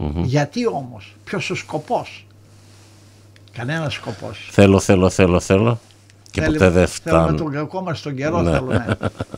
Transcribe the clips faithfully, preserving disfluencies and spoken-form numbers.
Mm-hmm. Γιατί όμως, ποιος ο σκοπός? Κανένας σκοπός. Θέλω, θέλω, θέλω, θέλω και Θέλει, ποτέ δεν φτάνει. Θέλουμε τον κακό μας τον καιρό, ναι. θέλουμε.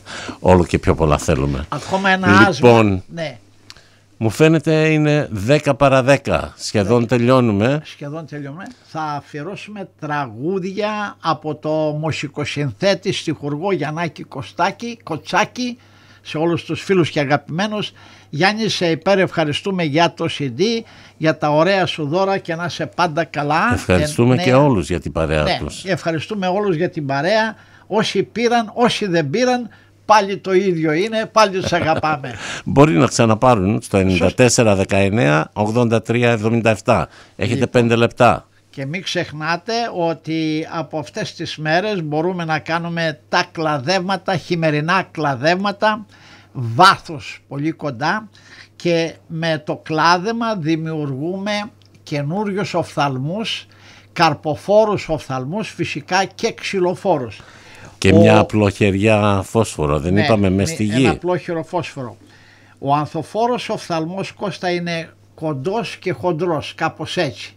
Όλο και πιο πολλά θέλουμε. Ακόμα ένα λοιπόν, άσμα. Ναι. Μου φαίνεται είναι δέκα παρά δέκα. Σχεδόν δέκα. τελειώνουμε. Σχεδόν τελειώνουμε. Θα αφιερώσουμε τραγούδια από το μουσικοσυνθέτη στιχουργό Γιαννάκη Κωστάκη, Κοτσάκη, σε όλους τους φίλους και αγαπημένους. Γιάννη, σε υπερευχαριστούμε για το σι ντι, για τα ωραία σου δώρα και να είσαι πάντα καλά. Ευχαριστούμε ε, και ναι, όλους για την παρέα ναι, τους. Ευχαριστούμε όλους για την παρέα. Όσοι πήραν, όσοι δεν πήραν, πάλι το ίδιο είναι, πάλι τους αγαπάμε. Μπορεί να ξαναπάρουν στο ενενήντα τέσσερα δεκαεννέα ογδόντα τρία εβδομήντα επτά. Έχετε λοιπόν πέντε λεπτά. Και μην ξεχνάτε ότι από αυτές τις μέρες μπορούμε να κάνουμε τα κλαδεύματα, χειμερινά κλαδεύματα, βάθος πολύ κοντά, και με το κλάδεμα δημιουργούμε καινούριους οφθαλμούς, καρποφόρους οφθαλμούς, φυσικά και ξυλοφόρους. Και ο... μια απλοχεριά φόσφορο, δεν ναι, είπαμε μες στη γη. Ένα απλόχερο φόσφορο. Ο ανθοφόρος οφθαλμός, Κώστα, είναι κοντός και χοντρός, κάπως έτσι.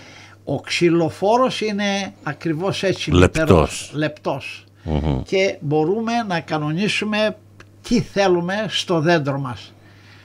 Ο ξυλοφόρος είναι ακριβώς έτσι, λεπτός, λεπτός. Mm-hmm. Και μπορούμε να κανονίσουμε τι θέλουμε στο δέντρο μας.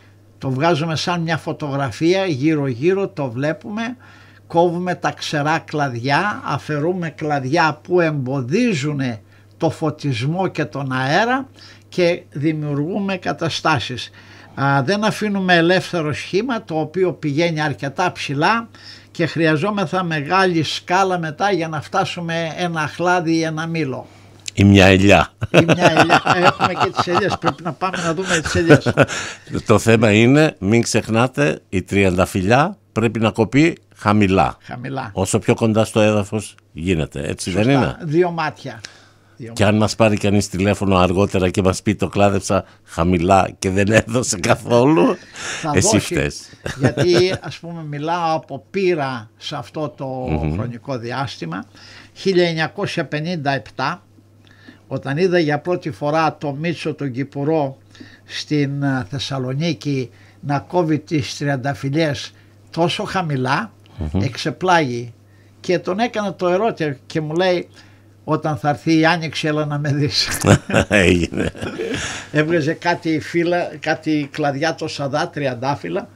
Το βγάζουμε σαν μια φωτογραφία, γύρω γύρω το βλέπουμε, κόβουμε τα ξερά κλαδιά, αφαιρούμε κλαδιά που εμποδίζουν το φωτισμό και τον αέρα και δημιουργούμε καταστάσεις. Α, δεν αφήνουμε ελεύθερο σχήμα, το οποίο πηγαίνει αρκετά ψηλά και χρειαζόμεθα μεγάλη σκάλα μετά για να φτάσουμε ένα αχλάδι ή ένα μήλο. Ή μια ελιά. Ή μια ελιά. Έχουμε και τις ελιές, πρέπει να πάμε να δούμε τις ελιές. Το θέμα είναι, μην ξεχνάτε, η τριανταφυλλιά πρέπει να κοπεί χαμηλά. Χαμηλά. Όσο πιο κοντά στο έδαφος γίνεται, έτσι. Σωστά, δεν είναι? Δύο μάτια. Δύο και αν μας πάρει κανείς τηλέφωνο αργότερα και μας πει το κλάδεψα χαμηλά και δεν έδωσε καθόλου, θα εσύ δώσει, φταίς. Γιατί ας πούμε μιλάω από πείρα σε αυτό το mm-hmm. χρονικό διάστημα. χίλια εννιακόσια πενήντα επτά, όταν είδα για πρώτη φορά το Μίτσο τον Κυπουρό στην Θεσσαλονίκη να κόβει τις τριανταφυλλιές τόσο χαμηλά, mm-hmm. εξεπλάγει και τον έκανα το ερώτημα και μου λέει, όταν θα έρθει η άνοιξη έλα να με δεις. Έγινε. Έβγαζε κάτι φύλλα, κάτι κλαδιά τόσα δά, τριαντάφυλλα,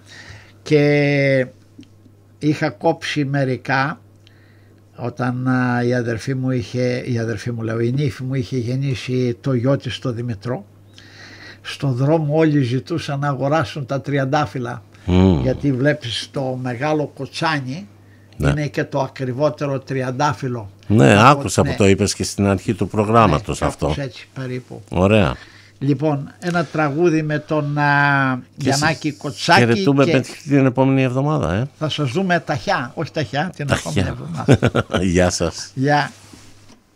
και είχα κόψει μερικά όταν α, η αδερφή μου είχε, η αδερφή μου λέω, η νύφη μου είχε γεννήσει το γιο της το Δημητρό. Στο δρόμο όλοι ζητούσαν να αγοράσουν τα τριαντάφυλλα, mm. γιατί βλέπεις το μεγάλο κοτσάνι, ναι. είναι και το ακριβότερο τριαντάφυλλο. Ναι, από, άκουσα ναι. που το είπες και στην αρχή του προγράμματος, ναι, αυτό. Έτσι περίπου. Ωραία. Λοιπόν, ένα τραγούδι με τον α, Γιαννάκη Κοτσάκη. Χαιρετούμε και την επόμενη εβδομάδα. Ε. Θα σας δούμε ταχιά, όχι ταχιά, την επόμενη εβδομάδα. Γεια σας. Γεια.